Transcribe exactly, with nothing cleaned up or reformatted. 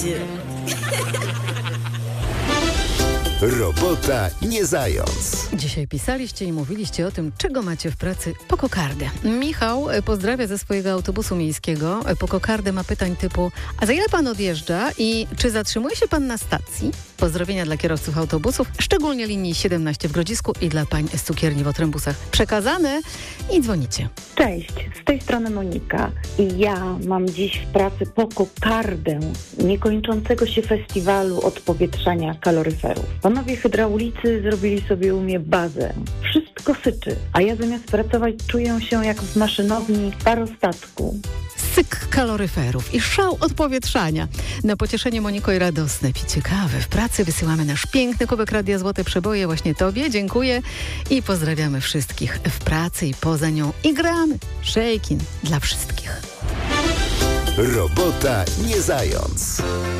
Robota nie zając. Dzisiaj pisaliście i mówiliście o tym, czego macie w pracy po kokardę. Michał pozdrawia ze swojego autobusu miejskiego. Po kokardę ma pytań typu: a za ile pan odjeżdża i czy zatrzymuje się pan na stacji? Pozdrowienia dla kierowców autobusów, szczególnie linii siedemnaście w Grodzisku i dla pań z cukierni w Otrębusach. Przekazane i dzwonicie. Cześć, z tej strony Monika i ja mam dziś w pracy po kokardę niekończącego się festiwalu odpowietrzania kaloryferów. Panowie hydraulicy zrobili sobie u mnie bazę. Wszystko syczy, a ja zamiast pracować czuję się jak w maszynowni parostatku. Syk kaloryferów i szał odpowietrzania. Na pocieszenie Moniko i radosne picie kawy w pracy wysyłamy nasz piękny kubek Radia Złote Przeboje właśnie Tobie. Dziękuję i pozdrawiamy wszystkich w pracy i poza nią. I gramy Shakin' dla wszystkich. Robota nie zając.